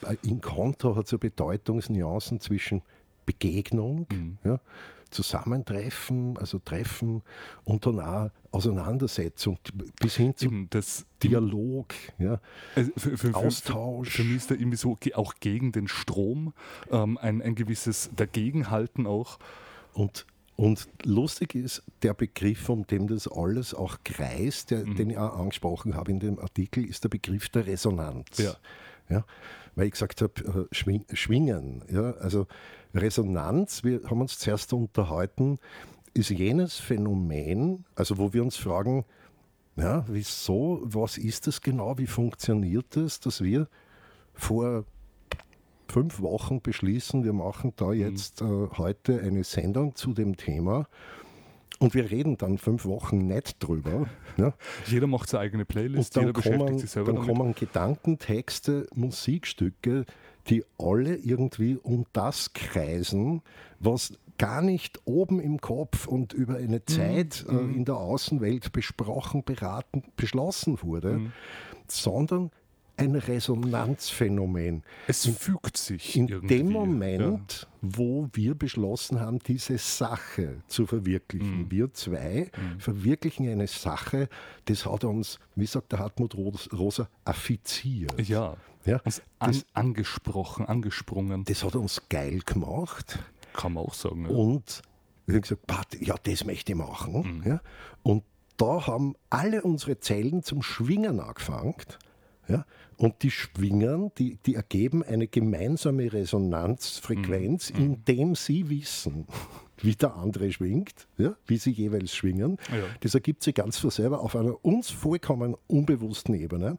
in Kontra hat es ja Bedeutungsnuancen zwischen Begegnung, ja, Zusammentreffen, also Treffen und dann auch Auseinandersetzung bis hin zum Dialog, ja, Austausch. Für mich ist da irgendwie so auch gegen den Strom ein gewisses Dagegenhalten auch. Und lustig ist, der Begriff, um den das alles auch kreist, den ich auch angesprochen habe in dem Artikel, ist der Begriff der Resonanz. Ja. Ja, weil ich gesagt habe, Schwingen. Ja, also Resonanz, wir haben uns zuerst unterhalten, ist jenes Phänomen, also wo wir uns fragen, ja, wieso, was ist das genau, wie funktioniert das, dass wir vor 5 Wochen beschließen, wir machen da jetzt heute eine Sendung zu dem Thema und wir reden dann 5 Wochen nicht drüber. Ja. Jeder macht seine eigene Playlist, und jeder beschäftigt sich selber damit. Dann kommen Gedanken, Texte, Musikstücke, die alle irgendwie um das kreisen, was gar nicht oben im Kopf und über eine Zeit in der Außenwelt besprochen, beraten, beschlossen wurde, sondern ein Resonanzphänomen. Es fügt sich in irgendwie. dem Moment, wo wir beschlossen haben, diese Sache zu verwirklichen. Wir zwei verwirklichen eine Sache, das hat uns, wie sagt der Hartmut Rosa, affiziert. Ja, uns angesprochen, angesprungen. Das hat uns geil gemacht. Kann man auch sagen. Ja. Und wir haben gesagt, ja, das möchte ich machen. Ja. Und da haben alle unsere Zellen zum Schwingen angefangen. Ja, und die schwingen, die ergeben eine gemeinsame Resonanzfrequenz, indem sie wissen, wie der andere schwingt, ja, wie sie jeweils schwingen. Ja. Das ergibt sich ganz von selber auf einer uns vollkommen unbewussten Ebene.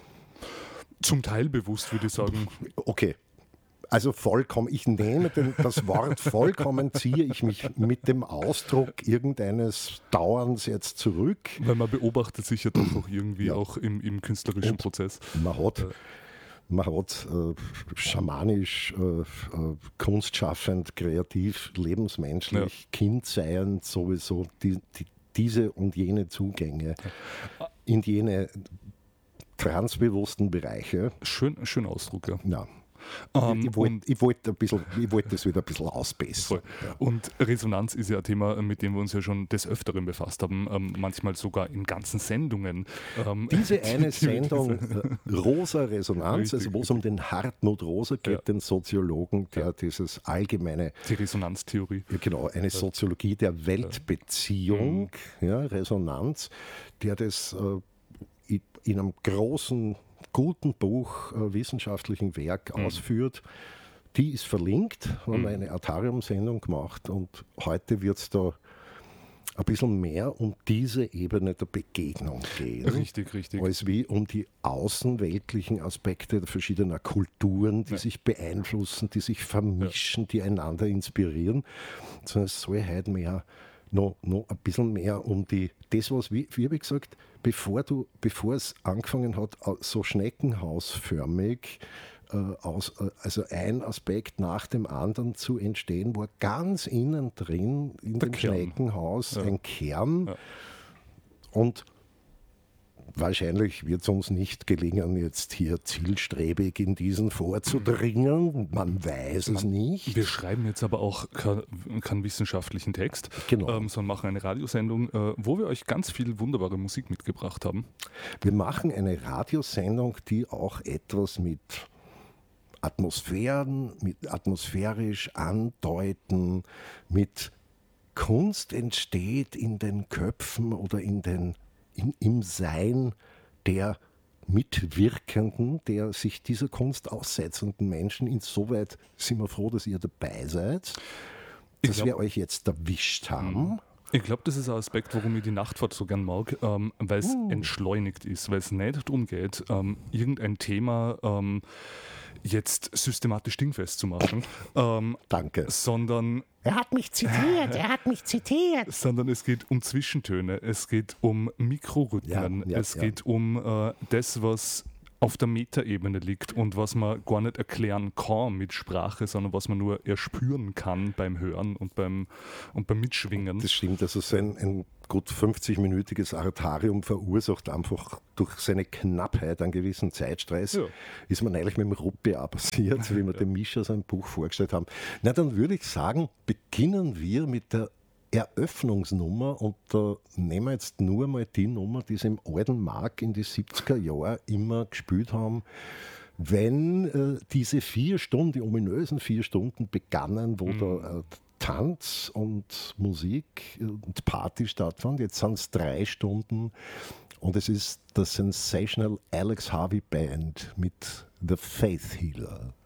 Zum Teil bewusst, würde ich sagen. Okay. Also vollkommen, ich nehme das Wort vollkommen, ziehe ich mich mit dem Ausdruck irgendeines Dauerns jetzt zurück. Weil man beobachtet sich ja doch auch irgendwie auch im künstlerischen Prozess. Man hat schamanisch, kunstschaffend, kreativ, lebensmenschlich, kindseiend sowieso diese und jene Zugänge in jene transbewussten Bereiche. Schön Ausdruck, ja. Ja. Ich wollte das wieder ein bisschen ausbessern. Ja. Und Resonanz ist ja ein Thema, mit dem wir uns ja schon des Öfteren befasst haben, manchmal sogar in ganzen Sendungen. Diese eine Sendung, Rosa Resonanz, also wo es um den Hartmut Rosa geht, den Soziologen, der dieses allgemeine... Die Resonanztheorie. Ja, genau, eine Soziologie der Weltbeziehung, Resonanz, der das in einem großen guten Buch, wissenschaftlichen Werk ausführt. Die ist verlinkt, haben eine Artarium-Sendung gemacht und heute wird es da ein bisschen mehr um diese Ebene der Begegnung gehen. Richtig. Als wie um die außenweltlichen Aspekte der verschiedenen Kulturen, die sich beeinflussen, die sich vermischen, die einander inspirieren. Sondern es soll heute mehr noch ein bisschen mehr um das, was, wie habe ich gesagt, bevor es angefangen hat, so schneckenhausförmig, also ein Aspekt nach dem anderen zu entstehen, war ganz innen drin, in dem Schneckenhaus, ein Kern. Ja. Und wahrscheinlich wird es uns nicht gelingen, jetzt hier zielstrebig in diesen vorzudringen. Man weiß es nicht. Wir schreiben jetzt aber auch keinen wissenschaftlichen Text, sondern machen eine Radiosendung, wo wir euch ganz viel wunderbare Musik mitgebracht haben. Wir machen eine Radiosendung, die auch etwas mit Atmosphären, mit atmosphärisch andeuten, mit Kunst entsteht in den Köpfen oder im Sein der Mitwirkenden, der sich dieser Kunst aussetzenden Menschen. Insoweit sind wir froh, dass ihr dabei seid, dass wir euch jetzt erwischt haben. Ich glaube, das ist ein Aspekt, warum ich die Nachtfahrt so gern mag, weil es entschleunigt ist, weil es nicht darum geht, irgendein Thema jetzt systematisch dingfest zu machen. Danke. Sondern er hat mich zitiert. Sondern es geht um Zwischentöne, es geht um Mikrorhythmen, es geht um das, was auf der Metaebene liegt und was man gar nicht erklären kann mit Sprache, sondern was man nur erspüren kann beim Hören und beim Mitschwingen. Das stimmt, also so ein gut 50-minütiges Artarium verursacht, einfach durch seine Knappheit einen gewissen Zeitstress. Ja. Ist man eigentlich mit dem Ruppe passiert, wie wir dem Mischa sein Buch vorgestellt haben. Na, dann würde ich sagen, beginnen wir mit der Eröffnungsnummer, und da nehmen wir jetzt nur mal die Nummer, die sie im alten Mark in die 70er Jahre immer gespielt haben, wenn diese 4 Stunden, die ominösen 4 Stunden begannen, wo da Tanz und Musik und Party stattfand. Jetzt sind es 3 Stunden und es ist das Sensational Alex Harvey Band mit The Faith Healer.